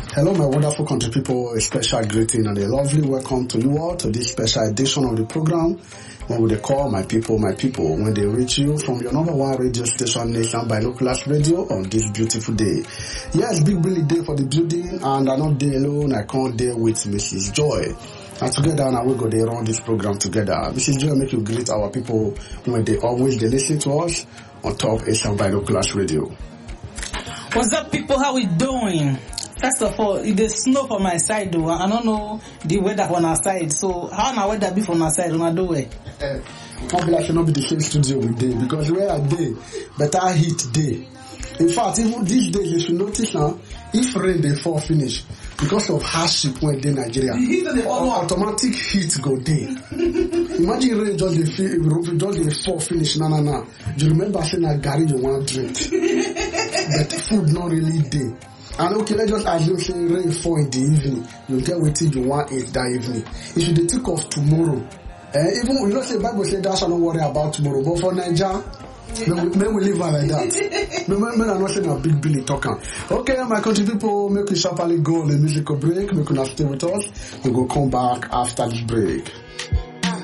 Hello, my wonderful country people. A special greeting and a lovely welcome to you all to this special edition of the program. When they call my people, when they reach you from your number one radio station, Nation Binoculars Radio, on this beautiful day. Yes, big Billy day for the building, and I'm not there alone. I can't there with Mrs. Joy. And together now we go there run this program together. Mrs. Joy, make you greet our people when they listen to us on top Asian Binoculars Radio. What's up, people? How we doing? First of all, it is snow for my side though. I don't know the weather on our side. So how na weather be from our side on our do way? Probably should not be the same studio we day because where are they? Better heat day. In fact, even these days you should notice now, if rain they fall finish because of hardship when they Nigeria, automatic heat go day. Imagine rain just the fall finish. No. Do you remember saying that Gary you want to drink? But food not really day. And okay, let's just assume say rain fall in the evening. You get what you want eat that evening. If you think of tomorrow, even you know say Bible say that shall not worry about tomorrow. But for Nigeria, men will live like that. Men are not saying a big Billy talker. Okay, my country people, make we sharply go on a musical break. Make we not stay with us. We go come back after this break.